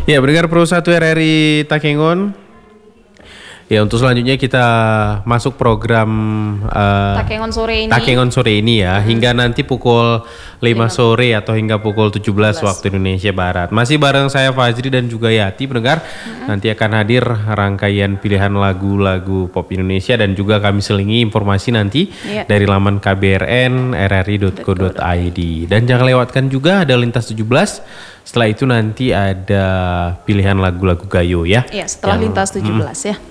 Ya, pendengar Pro 1 RRI Takengon. Ya, untuk selanjutnya kita masuk program Takengon sore ini. Takengon sore ini ya, hingga nanti pukul 5 sore atau hingga pukul 17 waktu Indonesia Barat. Masih bareng saya Fajri dan juga Yati, pendengar. Nanti akan hadir rangkaian pilihan lagu-lagu pop Indonesia dan juga kami selingi informasi nanti dari laman KBRN rri.co.id. Dan jangan lewatkan juga ada Lintas 17. Setelah itu nanti ada pilihan lagu-lagu Gayo ya. Iya, setelah Lintas 17 ya.